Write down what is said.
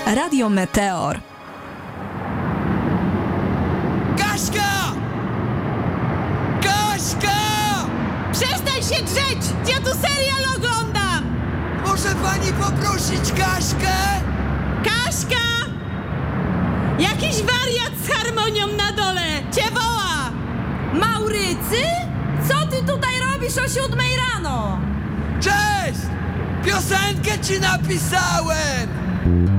Radio Meteor. Kaśka! Kaśka! Przestań się drzeć! Ja tu serial oglądam! Może pani poprosić Kaśkę? Kaśka! Jakiś wariat z harmonią na dole! Cię woła! Maurycy? Co ty tutaj robisz o 7 rano? Cześć! Piosenkę ci napisałem!